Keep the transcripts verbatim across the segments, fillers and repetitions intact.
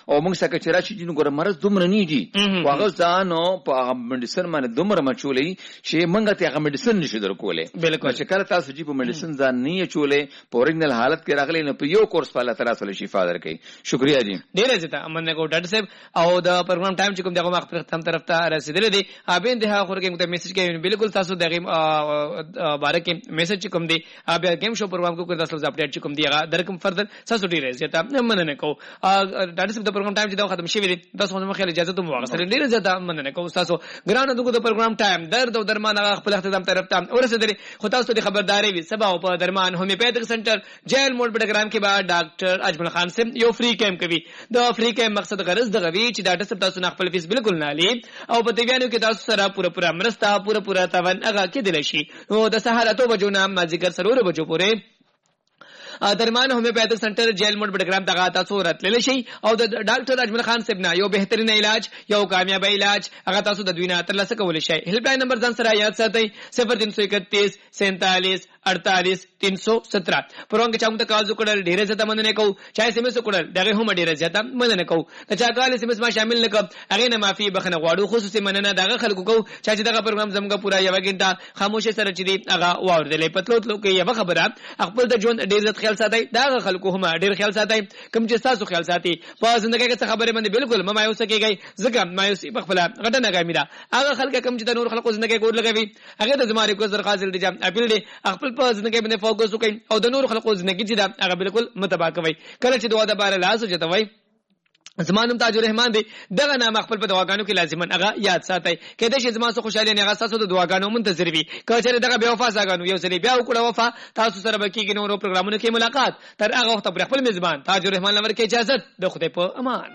او موږ څنګه چې راشي جن ګور مرز دومره نه دي واغه ځانو په میډیسن باندې دومره مچولې چې موږ ته هغه میډیسن نشو درکولې بالکل چې کله تاسو چې په میډیسن ځان نه چولې په اورینل حالت کې راغلي نه په یو کورس په الله تعالی سره شفا درکړي شکریا جی ډیر زیاته امن کو ډاکټر صاحب او د پروګرام ټایم چې کوم دغه وخت تم طرف ته رسیدل دي ابه انتها خور کې موږ میسج کې بالکل تاسو دغه باره کې میسج کوم دي ابه گیم شو پروګرام کو تاسو اپډیټ کوم دی هغه درکم فردر تاسو ډیر زیاته مننه کو ډاکټر صاحب د پروګرام ټایم چې دا ختم شوی دی تاسو نو خیر اجازه ته مو واغسره ډیر زیاته مننه کو تاسو ګران دغه د پروګرام ټایم درد او درمان هغه خپل اختتام طرف ته ورسېدل خو تاسو ته خبرداري وي سبا په درمان هومیوپیتھک سنټر جیل موډ پروګرام کې بعد ډاکټر اجمل خان سے یو فری کیمپ کوي د فری کیمپ مقصد غرض د غوي چې ډاکټر صاحب تاسو نه خپل فیس بالکل نه لې او په دیوانو کې تاسو سره پوره پوره مرسته پوره پوره تاوان هغه کې دل شي نو د سهار اته بجو نه مازیګر سرور بجو پورې درمان هومیوپیتھک سنټر جیل موډ پروګرام دغه تاسو راتللی شي او د ډاکټر اجمل خان صاحب نه یو بهترین علاج یو کامیاب علاج هغه تاسو د دوی نه ترلاسه کولی شئ. هیلپ لاین نمبر ځان سره یاد ساتئ صفر تین سو اکتیس سینتالیس اڑتالیس تین سو سترہ. پرونګ چا موږ تاسو کړل ډیره زته مننه کو چا سم سو کړل دغه هم ډیره زته مننه کو د چا کال سم ما شامل نک هغه نه معافي بخنه غواړو خصوصي مننه دغه خلکو کو چا چې دغه پروګرام زموږه پورا یو غنټه خاموشه سره چې دی هغه واوردلې پتلوت لو کې یو خبره خپل د ژوند ډیر زت خیال ساتي دغه خلکو هم ډیر خیال ساتي کوم چې تاسو خیال ساتي په ژوندۍ کې څه خبره باندې بالکل ما مایوس کېږي ځکه مایوسي په خپل غټه نه غمیدا هغه خلک کوم چې د نور خلکو ژوندۍ کې ګور لګوي هغه د زماري کو زر خاصل دي جام اپیل دي خپل په ژوندۍ باندې فوکس وکړي او د نور خلکو ژوندۍ چې دا هغه بالکل متبا کوي کله چې دوا د بار لاس وجتوي زمانم تاج الرحمن دی دغه نام خپل په دواګانو کې لازمن هغه یاد ساتي کله چې زما سره خوشاله نه هغه تاسو د دواګانو منتظر وي کله چې دغه بے وفا ساګانو یو ځلې بیا وکړه وفا تاسو سره بکیږي نورو پروګرامونو کې ملاقات تر هغه وخت پر خپل میزبان تاج الرحمن لور کې اجازه د خدای په امان.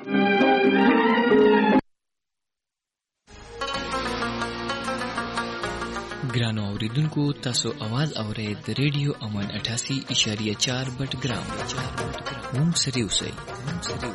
ګرانو اوریدونکو تاسو आवाज اورئ د ریډیو امن اٹھاسی اشاریه چار بټ ګرام مونږ سره اوسئ.